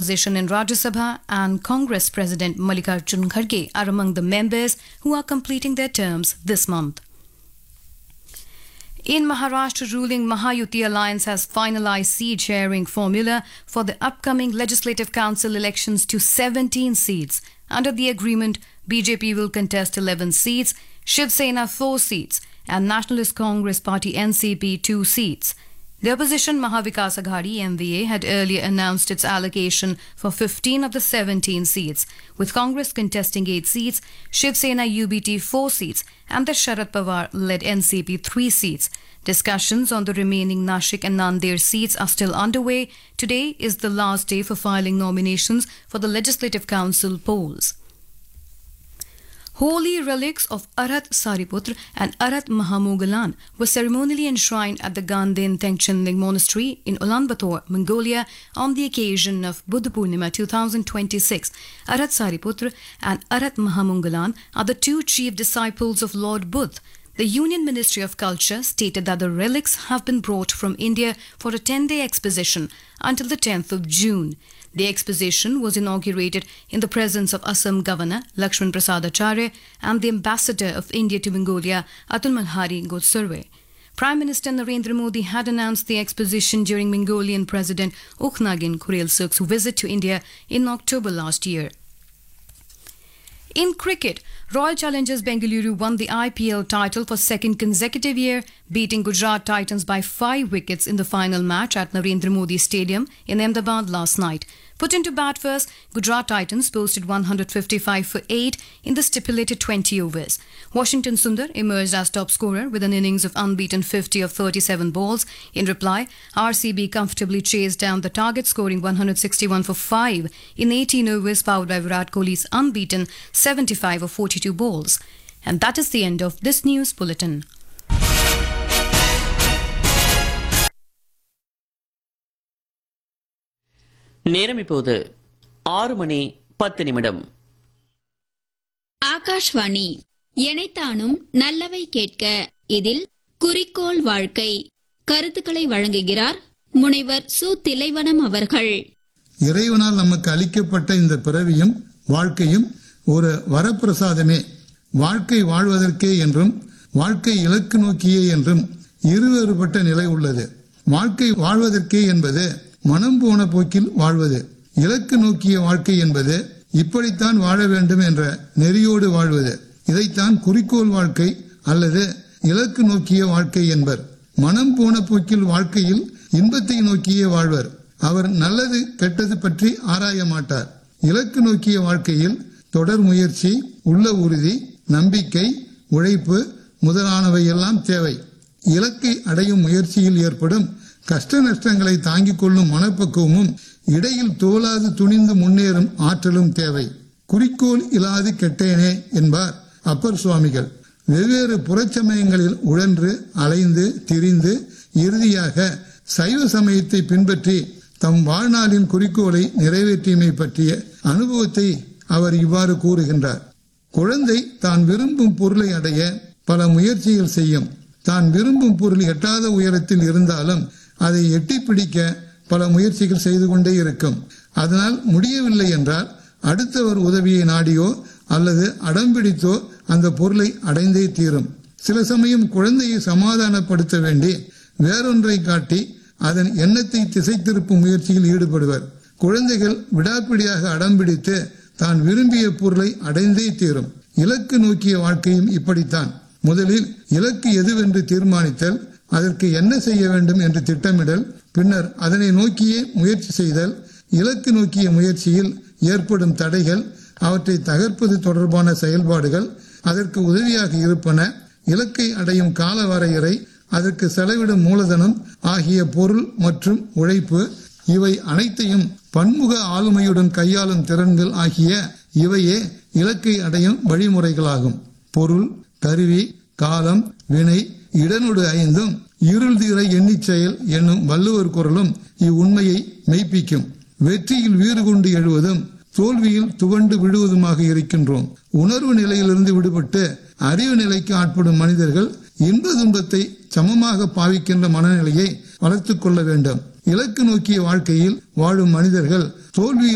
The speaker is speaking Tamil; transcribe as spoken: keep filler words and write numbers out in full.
opposition in Rajya Sabha and Congress President Mallikarjun Kharge are among the members who are completing their terms this month. In Maharashtra, ruling Mahayuti Alliance has finalized seat sharing formula for the upcoming Legislative Council elections to seventeen seats. Under the agreement, B J P will contest eleven seats, Shiv Sena four seats, and Nationalist Congress Party N C P two seats. The opposition Mahavikas Aghadi M V A had earlier announced its allocation for fifteen of the seventeen seats, with Congress contesting eight seats, Shiv Sena U B T four seats, and the Sharad Pawar-led N C P three seats. Discussions on the remaining Nashik and Nanded seats are still underway. Today is the last day for filing nominations for the Legislative Council polls. Holy relics of Arhat Sariputra and Arhat Mahamogalan were ceremonially enshrined at the Gandhin Tengchenling Monastery in Ulaanbaatar, Mongolia, on the occasion of Buddha Purnima twenty twenty-six. Arhat Sariputra and Arhat Mahamogalan are the two chief disciples of Lord Buddha. The Union Ministry of Culture stated that the relics have been brought from India for a ten-day exposition until the tenth of June. The exposition was inaugurated in the presence of Assam Governor Lakshman Prasad Acharya and the Ambassador of India to Mongolia, Atul Malhari Gotsurve. Prime Minister Narendra Modi had announced the exposition during Mongolian President Ukhnagin Khurelsuk's visit to India in October last year. In cricket, Royal Challengers Bengaluru won the I P L title for second consecutive year, beating Gujarat Titans by five wickets in the final match at Narendra Modi Stadium in Ahmedabad last night. Put into bat first, Gujarat Titans posted one hundred fifty-five for eight in the stipulated twenty overs. Washington Sundar emerged as top scorer with an innings of unbeaten fifty of thirty-seven balls. In reply, R C B comfortably chased down the target, scoring one hundred sixty-one for five in eighteen overs, powered by Virat Kohli's unbeaten seventy-five of forty-two balls. And that is the end of this news bulletin. நேரம் இப்போது ஆறு மணி பத்து நிமிடம். ஆகாஷ்வாணி இணைத்தானும் நல்லவை கேட்க. இதில் குறிக்கோள் வாழ்க்கை கருத்துக்களை வழங்குகிறார் முனைவர் சு திலைவனம் அவர்கள். இறைவனால் நமக்கு அளிக்கப்பட்ட இந்த பிறவியும் வாழ்க்கையும் ஒரு வரப்பிரசாதமே. வாழ்க்கை வாழ்வதற்கே என்றும் வாழ்க்கை இலக்கு நோக்கியே என்றும் இருவேறுபட்ட நிலை உள்ளது. வாழ்க்கை வாழ்வதற்கே என்பது மனம் போன போக்கில் வாழ்வது. இலக்கு நோக்கிய வாழ்க்கை என்பது இப்படித்தான் வாழ வேண்டும் என்ற நெறியோடு வாழ்வது. இதைத்தான் குறிக்கோள் வாழ்க்கை அல்லது இலக்கு நோக்கிய வாழ்க்கை என்பர். மனம் போன போக்கில் வாழ்க்கையில் இன்பத்தை நோக்கியே வாழ்வர். அவர் நல்லது கெட்டது பற்றி ஆராய மாட்டார். இலக்கு நோக்கிய வாழ்க்கையில் தொடர் முயற்சி, உள்ள உறுதி, நம்பிக்கை, உழைப்பு முதலானவை எல்லாம் தேவை. இலக்கை அடையும் முயற்சியில் ஏற்படும் கஷ்ட நஷ்டங்களை தாங்கிக் கொள்ளும் மனப்பக்குவமும் இடையில் தோலாது துணிந்து முன்னேறும் ஆற்றலும் தேவை. குறிக்கோள் இல்லாது கெட்டேனே என்பார் அப்பர் சுவாமிகள். வெவ்வேறு புறச்சமயங்களில் உழன்று அலைந்து திரிந்து இறுதியாக சைவ சமயத்தை பின்பற்றி தம் வாழ்நாளின் குறிக்கோளை நிறைவேற்றியமை பற்றிய அனுபவத்தை அவர் இவ்வாறு கூறுகின்றார். குழந்தை தான் விரும்பும் பொருளை அடைய பல முயற்சிகள் செய்யும். தான் விரும்பும் பொருள் எட்டாத உயரத்தில் இருந்தாலும் அதை எட்டி பிடிக்க பல முயற்சிகள் செய்து கொண்டே இருக்கும். அதனால் முடியவில்லை என்றால் அடுத்தவர் உதவியை நாடியோ அல்லது அடம்பிடித்தோ அந்த பொருளை அடைந்தே தீரும். சில சமயம் குழந்தையை சமாதானப்படுத்த வேண்டி வேறொன்றை காட்டி அதன் எண்ணத்தை திசை திருப்பும் முயற்சியில் ஈடுபடுவர். குழந்தைகள் விடாப்பிடியாக அடம்பிடித்து தான் விரும்பிய பொருளை அடைந்தே தீரும். இலக்கு நோக்கிய வாழ்க்கையும் இப்படித்தான். முதலில் இலக்கு எதுவென்று தீர்மானித்தல், அதற்கு என்ன செய்ய வேண்டும் என்று திட்டமிடல், பின்னர் அதனை நோக்கியே முயற்சி செய்தல், இலக்கு நோக்கிய முயற்சியில் ஏற்படும் தடைகள், அவற்றை தகர்ப்பது தொடர்பான செயல்பாடுகள், அதற்கு உதவியாக இருப்பன, இலக்கை அடையும் கால வரையறை, அதற்கு செலவிடும் மூலதனம் ஆகிய பொருள் மற்றும் உழைப்பு, இவை அனைத்தையும் பன்முக ஆளுமையுடன் கையாளும் திறன்கள் ஆகிய இவையே இலக்கை அடையும் வழிமுறைகளாகும். பொருள், கருவி, காலம், வினை, இடனொடு ஐந்தும் இருள் தீர எண்ணிச் செயல் என்னும் வள்ளுவர் குரலும் இவ்வுண்மையை மெய்ப்பிக்கும். வெற்றியில் வீறு கொண்டு எழுவதும் தோல்வியில் துவண்டு விழுவதுமாக இருக்கின்றோம். உணர்வு நிலையிலிருந்து விடுபட்டு அறிவு நிலைக்கு ஆட்படும் மனிதர்கள் இன்ப துன்பத்தை சமமாக பாவிக்கின்ற மனநிலையை வளர்த்துக் கொள்ள வேண்டும். இலக்கு நோக்கிய வாழ்க்கையில் வாழும் மனிதர்கள் தோல்வியில்